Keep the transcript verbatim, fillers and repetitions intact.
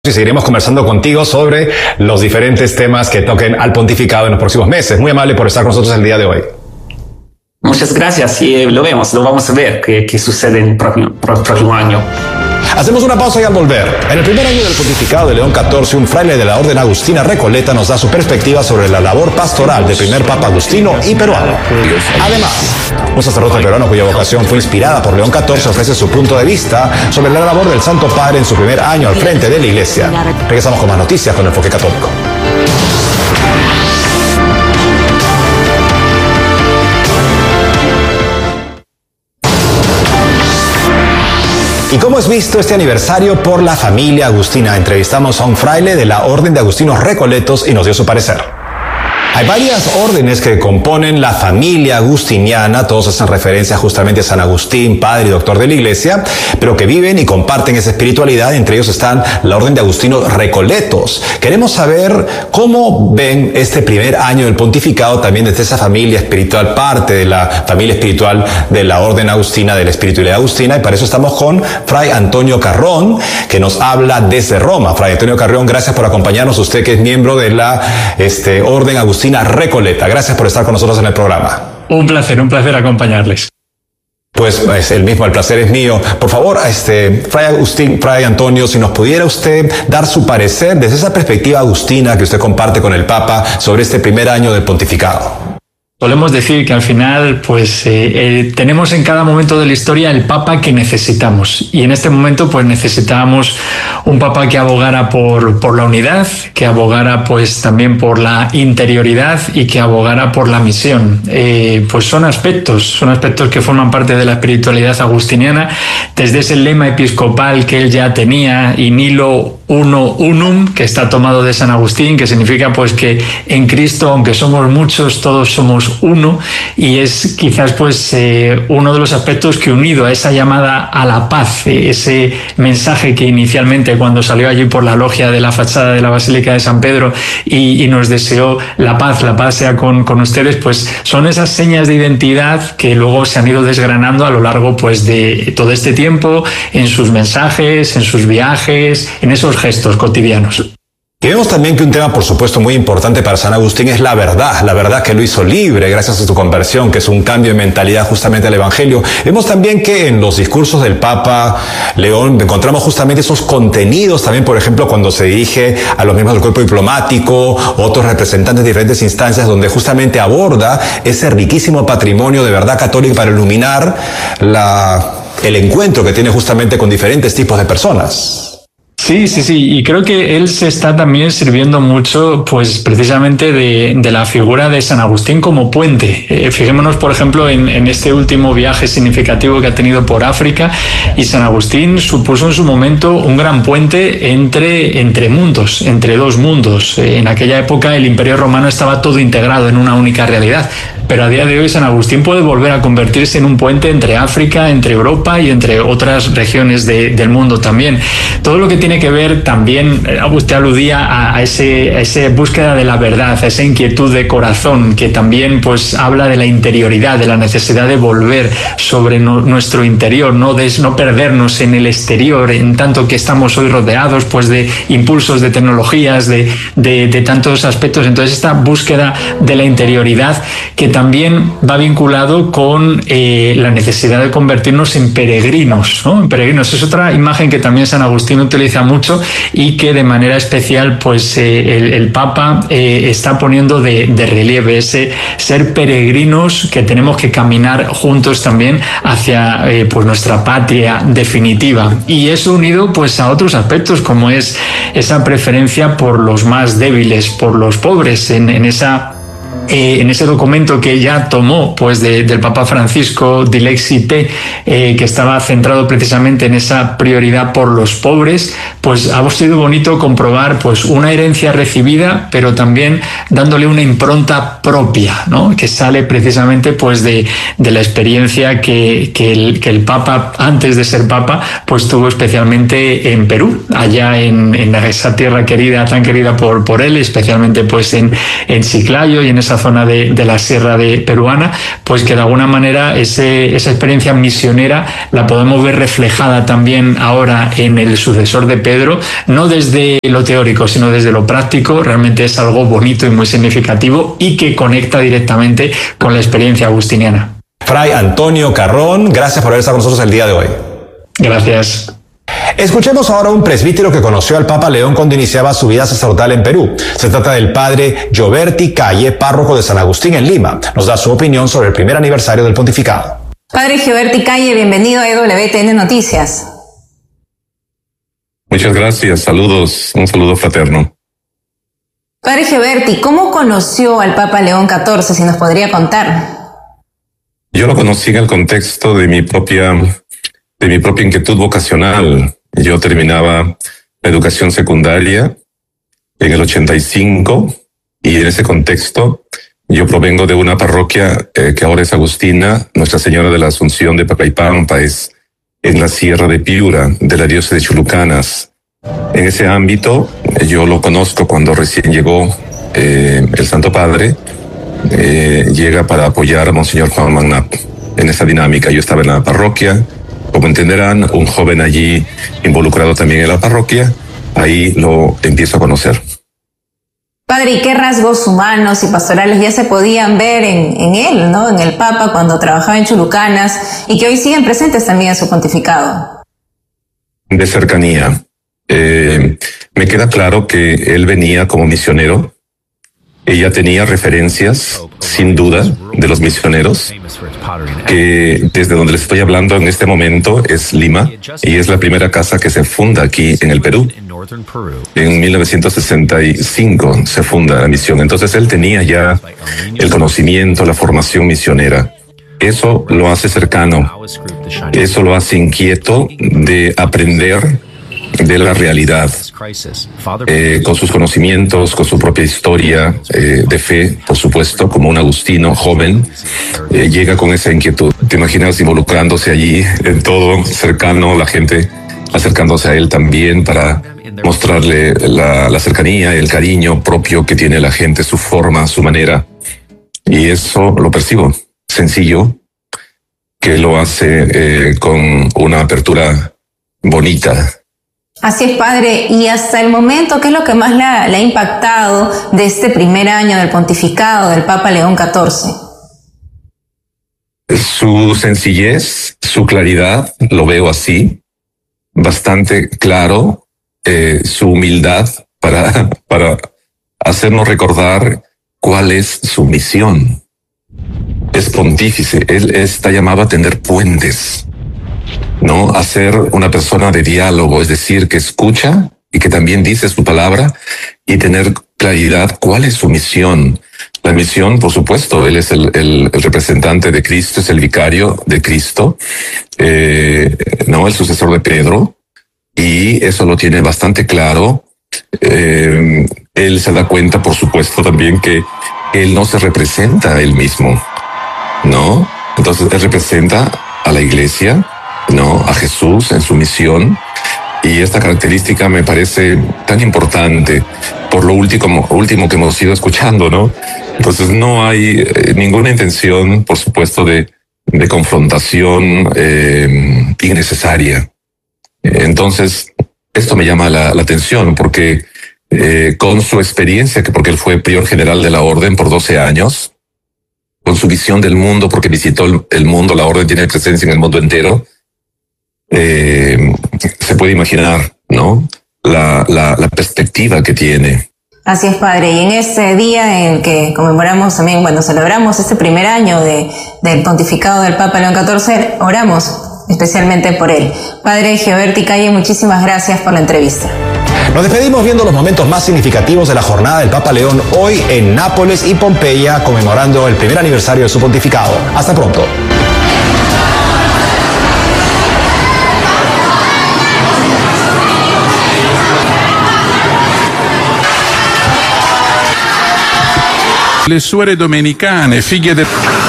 Y seguiremos conversando contigo sobre los diferentes temas que toquen al pontificado en los próximos meses. Muy amable por estar con nosotros el día de hoy. Muchas gracias y lo vemos, lo vamos a ver qué, qué sucede en el próximo, próximo año. Hacemos una pausa y al volver. En el primer año del pontificado de León catorce, un fraile de la Orden Agustina Recoleta nos da su perspectiva sobre la labor pastoral del primer Papa Agustino y peruano. Además, un sacerdote peruano cuya vocación fue inspirada por León catorce ofrece su punto de vista sobre la labor del Santo Padre en su primer año al frente de la Iglesia. Regresamos con más noticias con Enfoque Católico. ¿Y cómo es visto este aniversario por la familia agustina? Entrevistamos a un fraile de la Orden de Agustinos Recoletos y nos dio su parecer. Hay varias órdenes que componen la familia agustiniana, todos hacen referencia justamente a San Agustín, padre y doctor de la Iglesia, pero que viven y comparten esa espiritualidad. Entre ellos están la Orden de Agustinos Recoletos. Queremos saber cómo ven este primer año del pontificado también desde esa familia espiritual, parte de la familia espiritual de la Orden Agustina, de la espiritualidad agustina, y para eso estamos con Fray Antonio Carrón, que nos habla desde Roma. Fray Antonio Carrón, gracias por acompañarnos, usted que es miembro de la este, Orden Agustina Recoleta. Gracias por estar con nosotros en el programa. Un placer, un placer acompañarles. Pues es el mismo, el placer es mío. Por favor, este, Fray Agustín, Fray Antonio, si nos pudiera usted dar su parecer desde esa perspectiva agustina que usted comparte con el Papa sobre este primer año del pontificado. Solemos decir que al final, pues, eh, eh, tenemos en cada momento de la historia el Papa que necesitamos. Y en este momento, pues, necesitábamos un Papa que abogara por, por la unidad, que abogara, pues, también por la interioridad y que abogara por la misión. Eh, pues son aspectos, son aspectos que forman parte de la espiritualidad agustiniana, desde ese lema episcopal que él ya tenía, in illo uno unum, que está tomado de San Agustín, que significa, pues, que en Cristo, aunque somos muchos, todos somos uno, y es quizás pues eh, uno de los aspectos que, unido a esa llamada a la paz, eh, ese mensaje que inicialmente cuando salió allí por la logia de la fachada de la Basílica de San Pedro y, y nos deseó la paz, la paz sea con, con ustedes, pues son esas señas de identidad que luego se han ido desgranando a lo largo pues de todo este tiempo, en sus mensajes, en sus viajes, en esos gestos cotidianos. Y vemos también que un tema, por supuesto, muy importante para San Agustín es la verdad, la verdad que lo hizo libre gracias a su conversión, que es un cambio de mentalidad justamente al Evangelio. Vemos también que en los discursos del Papa León encontramos justamente esos contenidos, también, por ejemplo, cuando se dirige a los miembros del cuerpo diplomático, otros representantes de diferentes instancias, donde justamente aborda ese riquísimo patrimonio de verdad católica para iluminar la, el encuentro que tiene justamente con diferentes tipos de personas. Sí, sí, sí, y creo que él se está también sirviendo mucho, pues precisamente de, de la figura de San Agustín como puente. Eh, fijémonos, por ejemplo, en, en este último viaje significativo que ha tenido por África, y San Agustín supuso en su momento un gran puente entre, entre mundos, entre dos mundos. Eh, en aquella época el Imperio Romano estaba todo integrado en una única realidad, pero a día de hoy San Agustín puede volver a convertirse en un puente entre África, entre Europa y entre otras regiones de, del mundo también. Todo lo que tiene que ver también, usted aludía a, a, ese, a esa búsqueda de la verdad, a esa inquietud de corazón que también pues habla de la interioridad, de la necesidad de volver sobre no, nuestro interior, no, de, no perdernos en el exterior, en tanto que estamos hoy rodeados pues de impulsos de tecnologías, de, de, de tantos aspectos. Entonces esta búsqueda de la interioridad que también va vinculado con eh, la necesidad de convertirnos en peregrinos, ¿no? En peregrinos es otra imagen que también San Agustín utiliza mucho y que de manera especial pues eh, el, el Papa eh, está poniendo de, de relieve ese ser peregrinos que tenemos que caminar juntos también hacia eh, pues nuestra patria definitiva, y eso unido pues a otros aspectos como es esa preferencia por los más débiles, por los pobres, en, en esa Eh, en ese documento que ya tomó pues de, del Papa Francisco, Dilexi Te, eh, que estaba centrado precisamente en esa prioridad por los pobres, pues ha sido bonito comprobar pues una herencia recibida, pero también dándole una impronta propia, ¿no? Que sale precisamente pues de, de la experiencia que, que, el, que el Papa, antes de ser Papa, pues tuvo especialmente en Perú, allá en, en esa tierra querida, tan querida por, por él, especialmente pues en, en Chiclayo y en esa zona de, de la sierra de peruana, pues que de alguna manera ese, esa experiencia misionera la podemos ver reflejada también ahora en el sucesor de Pedro, no desde lo teórico, sino desde lo práctico. Realmente es algo bonito y muy significativo y que conecta directamente con la experiencia agustiniana. Fray Antonio Carrón, gracias por haber estado con nosotros el día de hoy. Gracias. Escuchemos ahora a un presbítero que conoció al Papa León cuando iniciaba su vida sacerdotal en Perú. Se trata del padre Gioberti Calle, párroco de San Agustín en Lima. Nos da su opinión sobre el primer aniversario del pontificado. Padre Gioberti Calle, bienvenido a E W T N Noticias. Muchas gracias, saludos, un saludo fraterno. Padre Gioberti, ¿cómo conoció al Papa León catorce? Si nos podría contar. Yo lo conocí en el contexto de mi propia, de mi propia inquietud vocacional. Yo terminaba la educación secundaria en el ochenta y cinco y en ese contexto yo provengo de una parroquia eh, que ahora es agustina, Nuestra Señora de la Asunción de Papaypampa, es en la Sierra de Piura, de la diócesis de Chulucanas. En ese ámbito yo lo conozco cuando recién llegó eh, el Santo Padre. Eh, llega para apoyar a Monseñor Juan Magnap en esa dinámica. Yo estaba en la parroquia, como entenderán, un joven allí involucrado también en la parroquia, ahí lo empiezo a conocer. Padre, ¿y qué rasgos humanos y pastorales ya se podían ver en, en él, ¿no? En el Papa cuando trabajaba en Chulucanas y que hoy siguen presentes también en su pontificado? De cercanía. Eh, me queda claro que él venía como misionero. Ella tenía referencias, sin duda, de los misioneros, que desde donde les estoy hablando en este momento es Lima, y es la primera casa que se funda aquí en el Perú. En mil novecientos sesenta y cinco se funda la misión. Entonces él tenía ya el conocimiento, la formación misionera. Eso lo hace cercano, eso lo hace inquieto de aprender de la realidad, eh, con sus conocimientos, con su propia historia eh, de fe, por supuesto, como un agustino joven, eh, llega con esa inquietud. Te imaginas involucrándose allí en todo, cercano, la gente acercándose a él también para mostrarle la, la cercanía, el cariño propio que tiene la gente, su forma, su manera. Y eso lo percibo, sencillo, que lo hace eh, con una apertura bonita. Así es, padre. Y hasta el momento, ¿qué es lo que más le ha, le ha impactado de este primer año del pontificado del Papa León catorce? Su sencillez, su claridad, lo veo así, bastante claro, eh, su humildad para, para hacernos recordar cuál es su misión. Es pontífice, él está llamado a tender puentes, ¿no? A ser una persona de diálogo, es decir, que escucha y que también dice su palabra y tener claridad cuál es su misión. La misión, por supuesto, él es el, el, el representante de Cristo, es el vicario de Cristo, eh, no el sucesor de Pedro, y eso lo tiene bastante claro. Eh, él se da cuenta, por supuesto, también que él no se representa a él mismo, ¿no? Entonces él representa a la iglesia, ¿no? A Jesús en su misión. Y esta característica me parece tan importante por lo último, último que hemos ido escuchando, ¿no? Entonces no hay eh, ninguna intención, por supuesto, de, de confrontación eh, innecesaria. Entonces, esto me llama la, la atención porque eh, con su experiencia, que porque él fue prior general de la orden por doce años, con su visión del mundo, porque visitó el, el mundo, la orden tiene presencia en el mundo entero, eh, se puede imaginar, ¿no? La, la, la perspectiva que tiene. Así es, padre. Y en este día en que conmemoramos también, bueno, celebramos este primer año de, del pontificado del Papa León catorce, oramos especialmente por él. Padre Gioberti Calle, muchísimas gracias por la entrevista. Nos despedimos viendo los momentos más significativos de la jornada del Papa León hoy en Nápoles y Pompeya, conmemorando el primer aniversario de su pontificado. Hasta pronto. Le suore domenicane, figlie del...